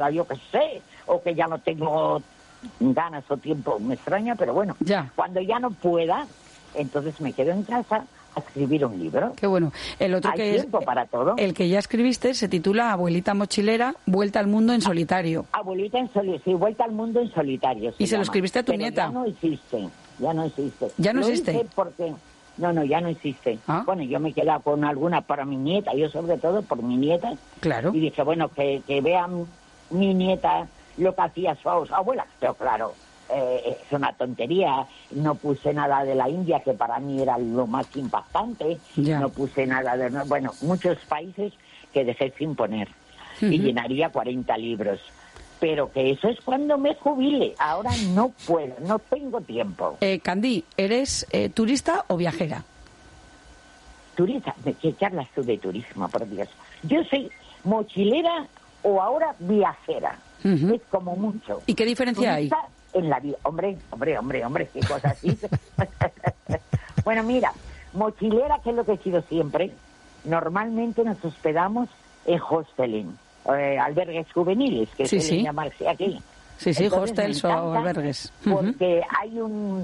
yo qué sé, o que ya no tengo ganas o tiempo, me extraña, pero bueno, cuando ya no pueda, entonces me quedo en casa a escribir un libro. Qué bueno. El otro Hay que tiempo para todo. El que ya escribiste se titula Abuelita Mochilera, Vuelta al Mundo en Solitario. Abuelita en solitario, sí, Vuelta al Mundo en Solitario. Y se lo escribiste a tu nieta. Ya no existe, ya no existe. ¿Ya no existe? Hice porque... No, ya no existe. Bueno, yo me he quedado con alguna para mi nieta, yo sobre todo por mi nieta. Claro. Y dije, bueno, que vean mi nieta lo que hacía su abuela. Pero claro, es una tontería. No puse nada de la India, que para mí era lo más impactante. Ya. No puse nada de... Bueno, muchos países que dejé sin poner. Y llenaría 40 libros. Pero que eso es cuando me jubile. Ahora no puedo, no tengo tiempo. Candí, ¿eres turista o viajera? Turista, ¿de qué hablas tú de turismo, por Dios? Yo soy mochilera o ahora viajera. Es como mucho. ¿Y qué diferencia turista hay? En la vida. Hombre, qué cosas así. Bueno, mira, mochilera, que es lo que he sido siempre, normalmente nos hospedamos en hostelen. Albergues juveniles, que suelen llamarse aquí. Sí, hostels o albergues. Porque hay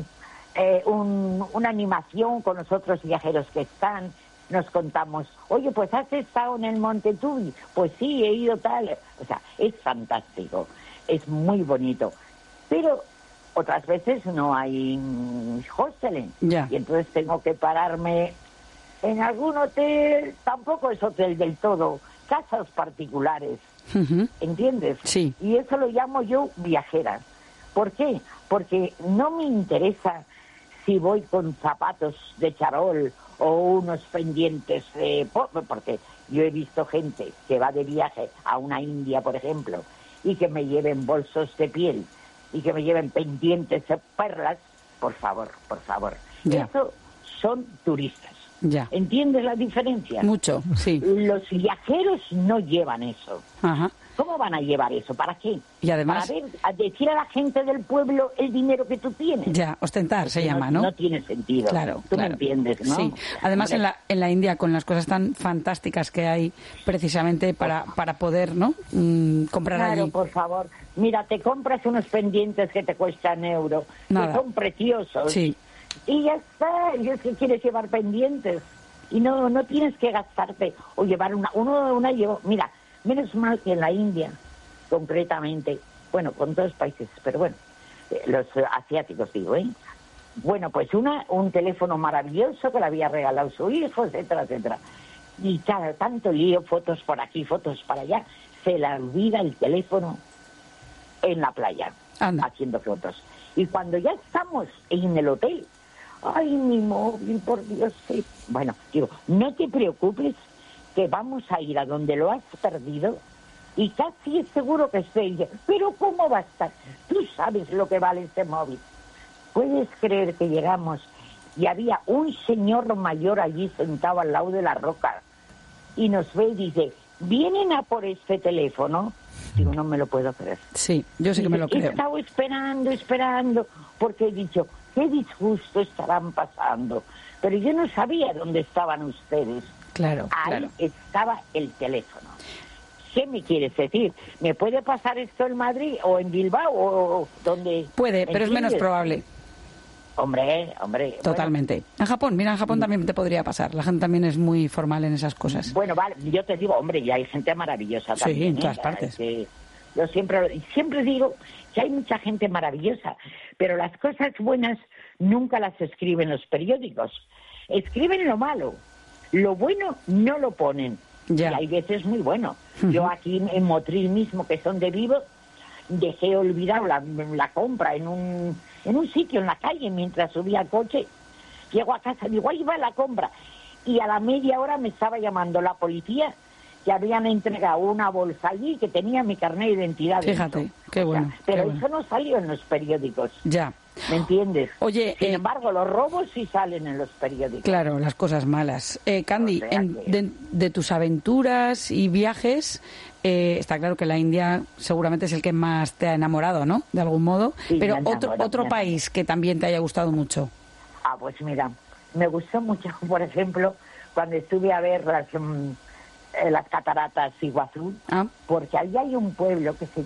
una animación con los otros viajeros que están, nos contamos, oye, pues has estado en el Monte Tubi, pues sí, he ido tal, o sea, es fantástico, es muy bonito, pero otras veces no hay hostelen, y entonces tengo que pararme en algún hotel, tampoco es hotel del todo, casas particulares, ¿entiendes? Sí. Y eso lo llamo yo viajera. ¿Por qué? Porque no me interesa si voy con zapatos de charol o unos pendientes, porque yo he visto gente que va de viaje a una India, por ejemplo, y que me lleven bolsos de piel y que me lleven pendientes de perlas, por favor. Eso son turistas. Ya. ¿Entiendes la diferencia? Mucho, sí. Los viajeros no llevan eso. Ajá. ¿Cómo van a llevar eso? ¿Para qué? Y además... Para decir a la gente del pueblo el dinero que tú tienes. Ya, ostentar se llama, ¿no? No tiene sentido. Claro, Tú me entiendes, ¿no? Sí. Además, en la India, con las cosas tan fantásticas que hay, precisamente para poder, ¿no? Comprar allí. Claro, por favor. Mira, te compras unos pendientes que te cuestan €1, que son preciosos. Sí. Y ya está, y es que quieres llevar pendientes y no tienes que gastarte o llevar mira, menos mal que en la India concretamente, bueno, con todos los países, pero bueno, los asiáticos digo, bueno, pues un teléfono maravilloso que le había regalado su hijo, etcétera, etcétera, y cada tanto lío, fotos por aquí, fotos para allá, se le olvida el teléfono en la playa. Anda. Haciendo fotos, y cuando ya estamos en el hotel, ay, mi móvil, por Dios. Bueno, digo, no te preocupes, que vamos a ir a donde lo has perdido y casi es seguro que esté ella. Pero ¿cómo va a estar? Tú sabes lo que vale ese móvil. ¿Puedes creer que llegamos y había un señor mayor allí sentado al lado de la roca y nos ve y dice, ¿vienen a por este teléfono? Digo, no me lo puedo creer. Sí, yo sí que me lo creo. He estado esperando, porque he dicho, qué disgusto estarán pasando. Pero yo no sabía dónde estaban ustedes. Claro, Ahí estaba el teléfono. ¿Qué me quieres decir? ¿Me puede pasar esto en Madrid o en Bilbao o donde? Puede, pero es menos probable. Hombre. Totalmente. Bueno. En Japón también te podría pasar. La gente también es muy formal en esas cosas. Bueno, vale, yo te digo, hombre, y hay gente maravillosa también. Sí, en todas partes. Yo siempre digo que hay mucha gente maravillosa, pero las cosas buenas nunca las escriben los periódicos. Escriben lo malo. Lo bueno no lo ponen. Ya. Y hay veces muy bueno. Yo aquí en Motril mismo, que son de Vigo, dejé olvidado la compra en un sitio en la calle mientras subía al coche. Llego a casa, digo, ahí va la compra. Y a la media hora me estaba llamando la policía, que habían entregado una bolsa allí que tenía mi carnet de identidad. Fíjate, qué bueno. Pero eso no salió en los periódicos. Ya. ¿Me entiendes? Oye, sin embargo, los robos sí salen en los periódicos. Claro, las cosas malas. Candy, de tus aventuras y viajes, está claro que la India seguramente es el que más te ha enamorado, ¿no? De algún modo. Sí, pero otro país que también te haya gustado mucho. Pues mira, me gustó mucho, por ejemplo, cuando estuve a ver las cataratas Iguazú, porque allí hay un pueblo que se